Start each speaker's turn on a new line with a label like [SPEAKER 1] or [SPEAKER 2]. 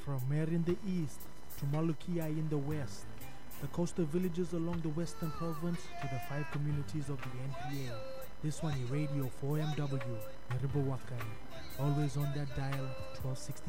[SPEAKER 1] From Mer in the east to Malukia in the west, the coastal villages along the western province to the 5 communities of the NPA. This one is Radio 4MW, Neribowakai. Always on that dial, 1260